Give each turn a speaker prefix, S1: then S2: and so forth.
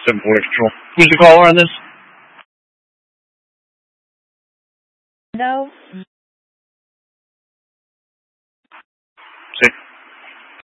S1: 740 Control. Who's the caller on this?
S2: No.